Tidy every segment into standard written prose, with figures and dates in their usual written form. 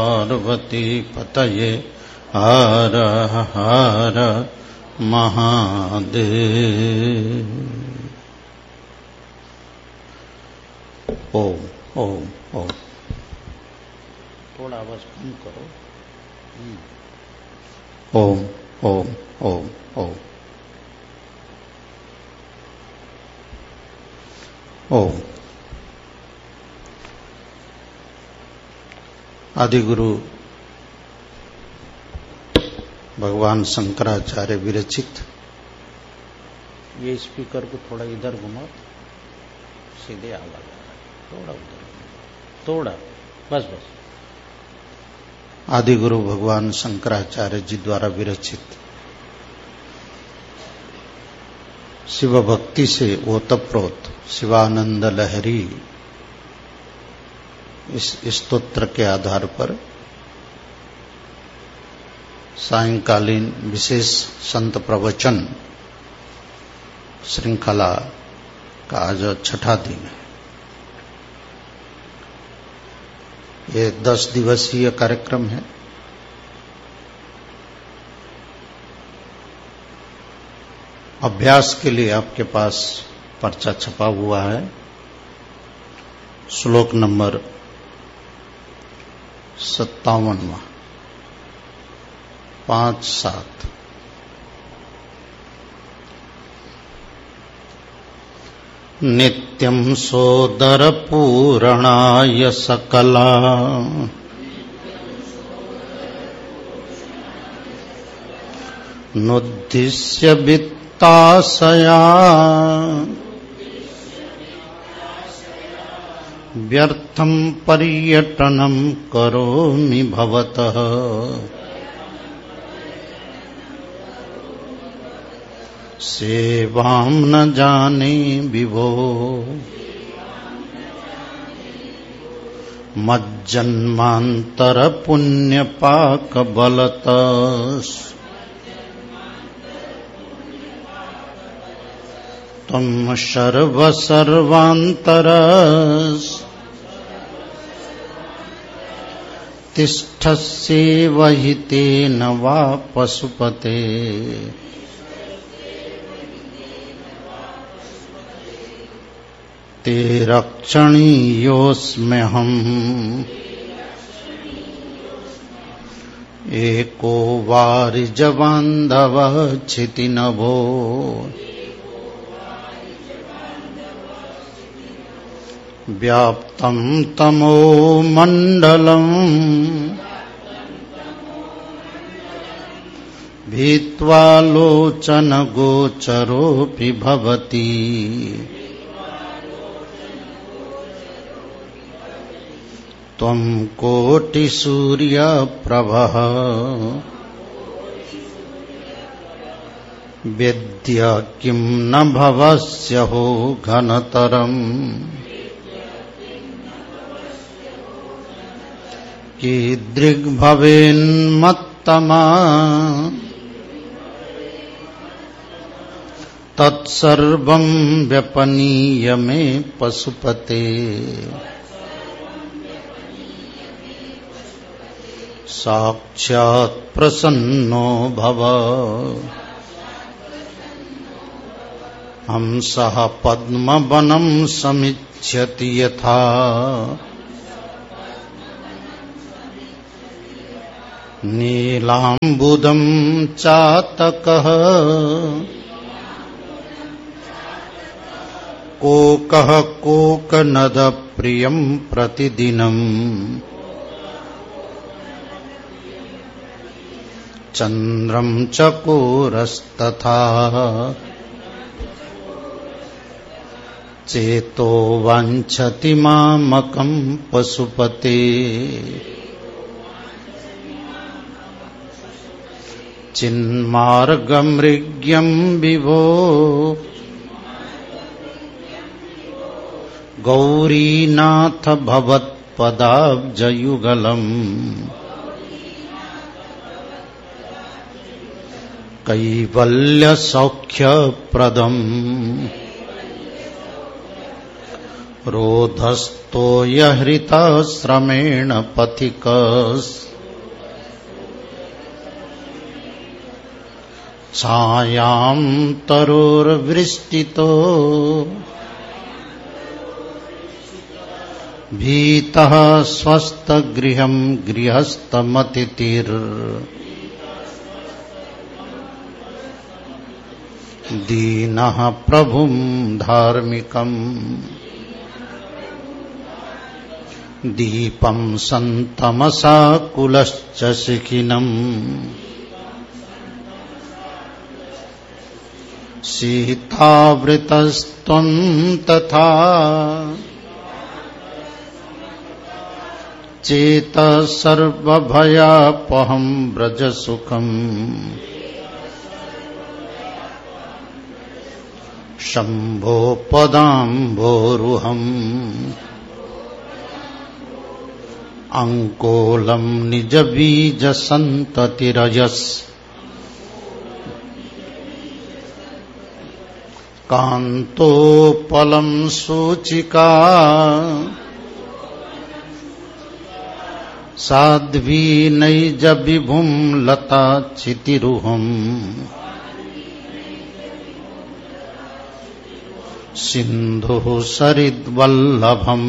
पार्वती पतये हर हर महादेव। ओम ओम ओम। थोड़ा आवाज कम करो। ओम ओम ओम ओम ओम। आदिगुरु भगवान शंकराचार्य विरचित। ये स्पीकर को थोड़ा इधर घुमाओ, सीधे आवाज आ रहा है। थोड़ा उधर, थोड़ा, बस बस। आदिगुरु भगवान शंकराचार्य जी द्वारा विरचित शिव भक्ति से ओतप्रोत शिवानंद लहरी इस स्तोत्र के आधार पर सायंकालीन विशेष संत प्रवचन श्रृंखला का आज 6ठा दिन है। ये 10 दिवसीय कार्यक्रम है। अभ्यास के लिए आपके पास पर्चा छपा हुआ है। श्लोक नंबर 57वां 5-7। नित्यं सोदरपूरणाय सकला नुद्दिश्य वित्ताशया व्यर्थं पर्यटनं करोमि भवतः सेवां न जाने विभो मज्जन्मांतर पुण्यपाक बलतः त्वं सर्वसर्वान्तरस् तिष्ठस्येव हि तेन वा पशुपते ते रक्षणीयोऽस्म्यहम् एको वारिजबान्धवः क्षितिनभो व्याप्तं तमो मण्डलम् भीत्वा लोचनगोचरोऽपि भवति त्वं कोटिसूर्यप्रभः वेद्य किं न भवस्यहो घनतरम् कीदृग्भवेन्मत्तमा तत्सर्वं व्यपनीय मे पशुपते साक्षात् प्रसन्नो भव हंसः पद्मवनं समिच्छति यथा नीलाम्बुदं चातकः कोकः कोकनदप्रियं प्रतिदिनम् चन्द्रं चकोरस्तथा चेतो वाञ्छति मामकं पशुपते चिन्मार्गमृग्यं विभो गौरीनाथ भवत्पदाब्जयुगलम् कैवल्यसौख्यप्रदम् रोधस्तो यहृता श्रमेण पथिकस् छायां तरोर्वृष्टितो भीतः स्वस्थगृहं गृहस्थमतिथिर् दीनः प्रभुं धार्मिकम् दीपं सन्तमसा कुलश्च शिखिनम् सीतावृतस्त्वं तथा चेतः सर्वभयापहं व्रजसुखम् शम्भो पदाम्भोरुहम् अंकोलं निजबीजसन्ततिरजस् कान्तोपलं सूचिका साध्वी नैजविभुं लता चितिरुहम् सिन्धुः सरिद्वल्लभम्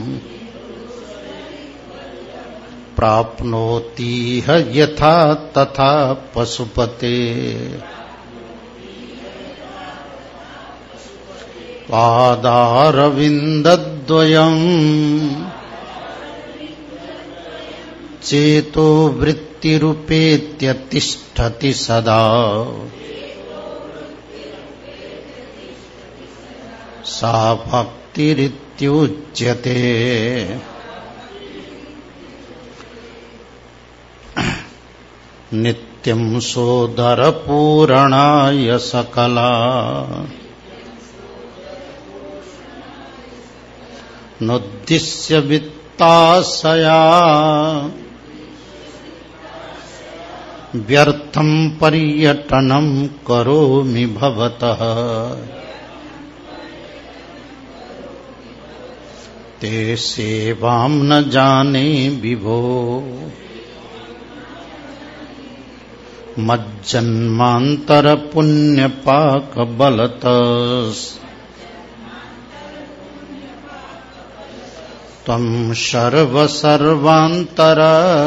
प्राप्नोतीह यथा तथा पशुपते पादारविन्दद्वयम् चेतो वृत्तिरुपेत्य तिष्ठति सदा सा भक्तिरित्युच्यते। नित्यं सोदरपूरणाय सकला नोद्दिश्य वित्ताशया व्यर्थं पर्यटनं करोमि भवतः ते सेवां न जाने विभो मज्जन्मान्तर पुण्यपाक बलतस् त्वं सर्वसर्वान्तर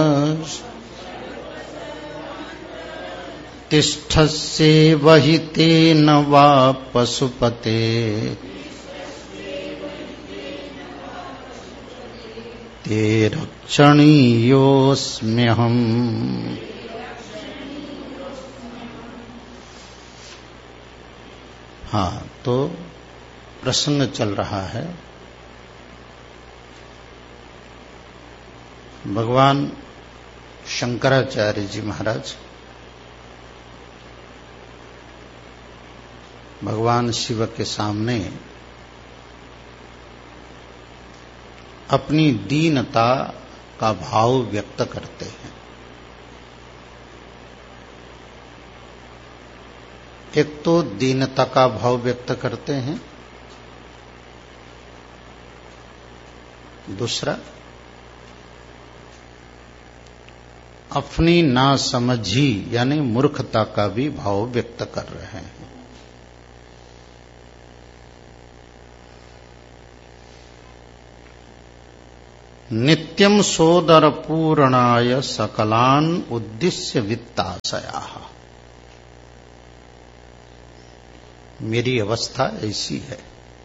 तिष्ठस्येव हि तेन वा पशुपते ते रक्षणीयोऽस्म्यहम्। हाँ, तो प्रसंग चल रहा है। भगवान शंकराचार्य जी महाराज भगवान शिव के सामने अपनी दीनता का भाव व्यक्त करते हैं। एक तो दीनता का भाव व्यक्त करते हैं, दूसरा अपनी नासमझी यानी मूर्खता का भी भाव व्यक्त कर रहे हैं। नित्यं सोदरपूर्णाय सकलान उद्दिश्य वित्ताशयाः। मेरी अवस्था ऐसी है।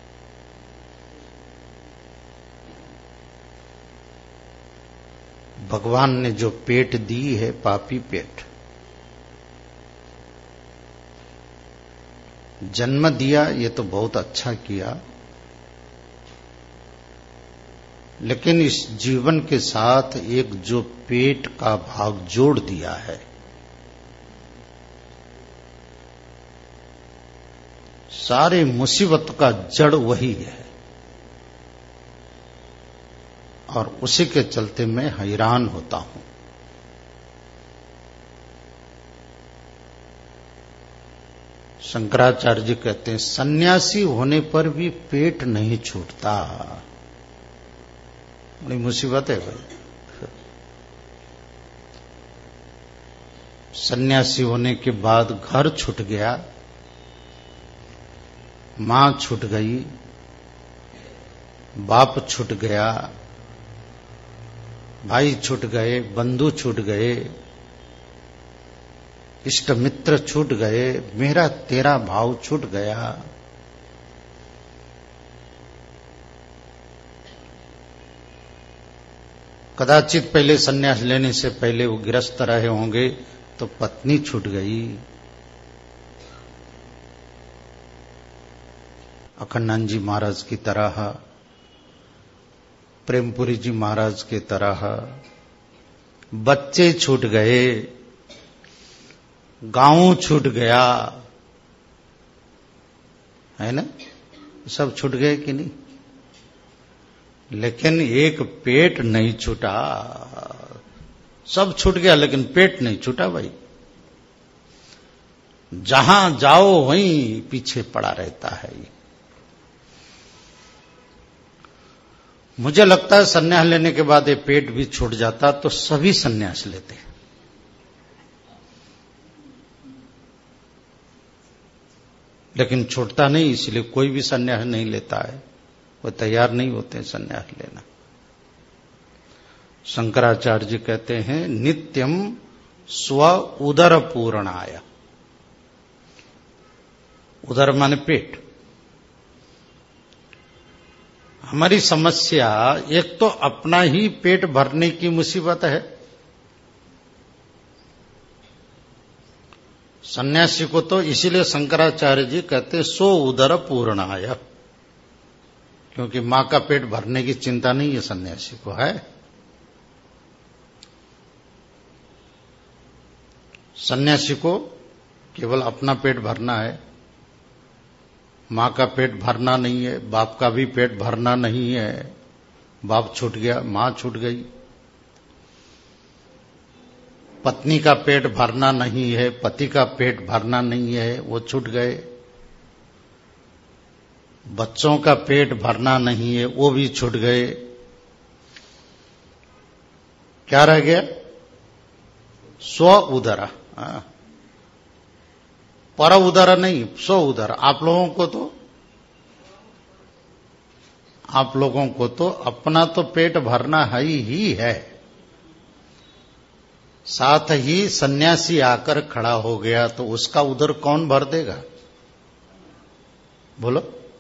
भगवान ने जो पेट दी है, पापी पेट, जन्म दिया ये तो बहुत अच्छा किया, लेकिन इस जीवन के साथ एक जो पेट का भाग जोड़ दिया है, सारे मुसीबत का जड़ वही है और उसी के चलते मैं हैरान होता हूं। शंकराचार्य जी कहते हैं सन्यासी होने पर भी पेट नहीं छूटता। बड़ी मुसीबत है भाई। सन्यासी होने के बाद घर छूट गया, मां छूट गई, बाप छूट गया, भाई छूट गए, बंधु छूट गए, इष्ट मित्र छूट गए, मेरा तेरा भाव छूट गया। कदाचित पहले सन्यास लेने से पहले वो गृहस्थ रहे होंगे तो पत्नी छूट गई। अखंडानंद जी महाराज की तरह, प्रेमपुरी जी महाराज की तरह बच्चे छूट गए, गांव छूट गया, है ना, सब छूट गए कि नहीं? लेकिन एक पेट नहीं छूटा। सब छूट गया लेकिन पेट नहीं छूटा भाई। जहां जाओ वहीं पीछे पड़ा रहता है। मुझे लगता है सन्यास लेने के बाद ये पेट भी छूट जाता तो सभी सन्यास लेते। लेकिन छूटता नहीं, इसलिए कोई भी सन्यास नहीं लेता है, वो तैयार नहीं होते सन्यास लेना। शंकराचार्य जी कहते हैं नित्यम स्व उदर पूर्णाय। उदर माने पेट। हमारी समस्या एक तो अपना ही पेट भरने की मुसीबत है। सन्यासी को तो इसीलिए शंकराचार्य जी कहते सो उदर पूर्णाय, क्योंकि मां का पेट भरने की चिंता नहीं है सन्यासी को, है। सन्यासी को केवल अपना पेट भरना है, मां का पेट भरना नहीं है, बाप का भी पेट भरना नहीं है। बाप छूट गया, मां छूट गई। पत्नी का पेट भरना नहीं है, पति का पेट भरना नहीं है, वो छूट गए। बच्चों का पेट भरना नहीं है, वो भी छूट गए। क्या रह गया? स्व उदर। पर उदर नहीं, स्व उदर। आप लोगों को तो अपना तो पेट भरना ही है। साथ ही सन्यासी आकर खड़ा हो गया तो उसका उदर कौन भर देगा? बोलो।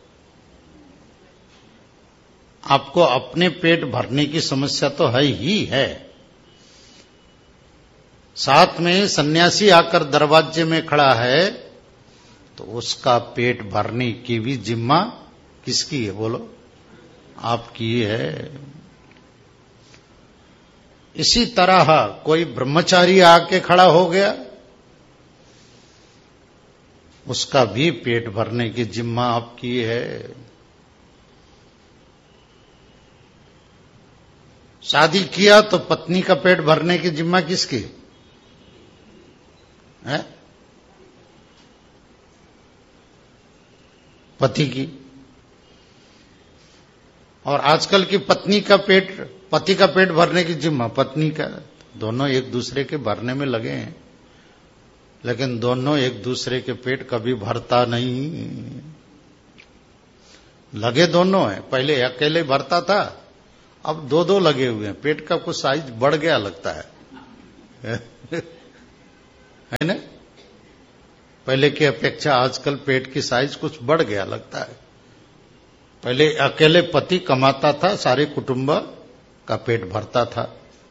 आपको अपने पेट भरने की समस्या तो है ही है, साथ में सन्यासी आकर दरवाजे में खड़ा है तो उसका पेट भरने की भी जिम्मा किसकी है? बोलो, आपकी है। इसी तरह कोई ब्रह्मचारी आके खड़ा हो गया, उसका भी पेट भरने की जिम्मा आपकी है। शादी किया तो पत्नी का पेट भरने की जिम्मा किसकी है? पति की। और आजकल की पति का पेट भरने की जिम्मा पत्नी का। दोनों एक दूसरे के भरने में लगे हैं, लेकिन दोनों एक दूसरे के पेट कभी भरता नहीं। लगे दोनों हैं, पहले अकेले भरता था, अब दो दो लगे हुए हैं। पेट का कुछ साइज बढ़ गया लगता है है ना? पहले की अपेक्षा आजकल पेट की साइज कुछ बढ़ गया लगता है। पहले अकेले पति कमाता था, सारे कुटुंब का पेट भरता था,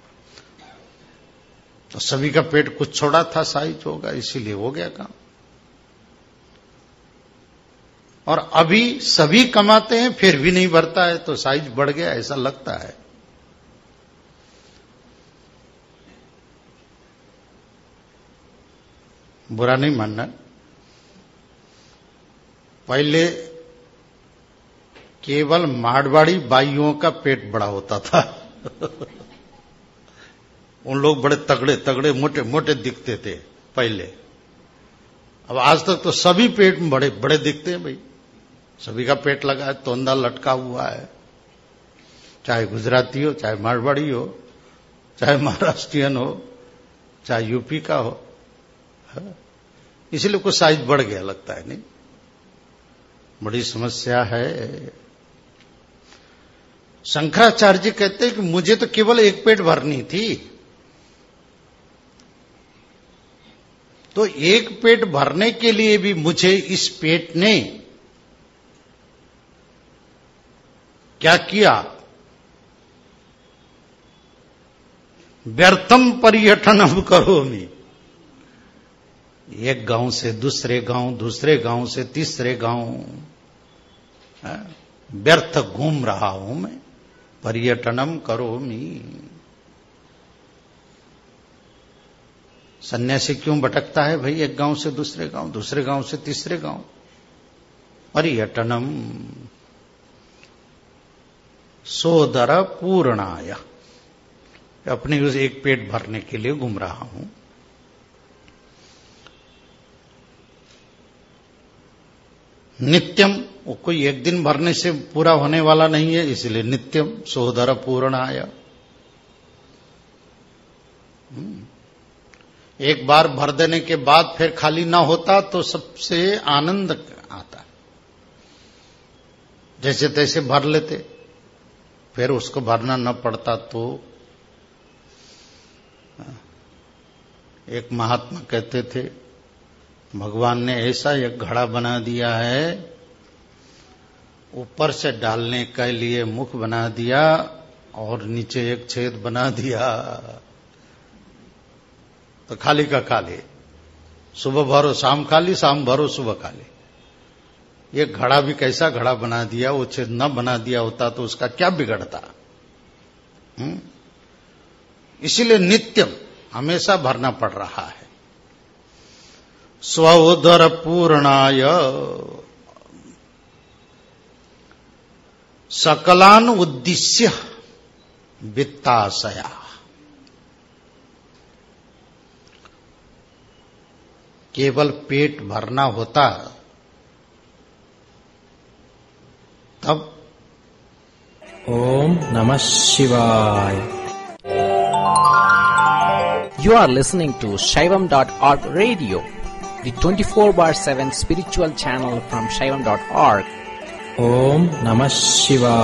तो सभी का पेट कुछ छोड़ा था साइज होगा, इसीलिए हो गया काम। और अभी सभी कमाते हैं फिर भी नहीं भरता है, तो साइज बढ़ गया ऐसा लगता है। बुरा नहीं मानना। पहले केवल मारवाड़ी बाइयों का पेट बड़ा होता था उन लोग बड़े तगड़े तगड़े मोटे मोटे दिखते थे पहले। अब आज तक तो सभी पेट में बड़े बड़े दिखते हैं भाई। सभी का पेट लगा है, तोंदा लटका हुआ है, चाहे गुजराती हो, चाहे मारवाड़ी हो, चाहे महाराष्ट्रियन हो, चाहे यूपी का हो। इसलिए कुछ साइज बढ़ गया लगता है, नहीं? बड़ी समस्या है। शंकराचार्य जी कहते हैं कि मुझे तो केवल एक पेट भरनी थी, तो एक पेट भरने के लिए भी मुझे इस पेट ने क्या किया? व्यर्थम पर्यटनम करोमि। एक गांव से दूसरे गांव, दूसरे गांव से तीसरे गांव व्यर्थ घूम रहा हूं मैं। पर्यटनम करोमि। सन्यासी क्यों भटकता है भाई? एक गांव से दूसरे गांव, दूसरे गांव से तीसरे गांव। पर्यटनम सोदर पूर्णाय। अपने उस एक पेट भरने के लिए घूम रहा हूं। नित्यम, वो कोई एक दिन भरने से पूरा होने वाला नहीं है, इसलिए नित्यम सोदर पूर्णाय। एक बार भर देने के बाद फिर खाली ना होता तो सबसे आनंद आता। जैसे तैसे भर लेते, फिर उसको भरना न पड़ता तो। एक महात्मा कहते थे, भगवान ने ऐसा एक घड़ा बना दिया है, ऊपर से डालने के लिए मुख बना दिया और नीचे एक छेद बना दिया, तो खाली का खाली। सुबह भरो शाम खाली, शाम भरो सुबह खाली। ये घड़ा भी कैसा घड़ा बना दिया, वो छेद न बना दिया होता तो उसका क्या बिगड़ता। इसीलिए नित्यम हमेशा भरना पड़ रहा है। स्वोदर पूर्णाय सकलान उद्दिश्य वित्ताशया। केवल पेट भरना होता तब। ओम नमः शिवाय। You are listening to Shaivam.org radio, the 24/7 spiritual channel from Shaivam.org. ओम नमः शिवाय।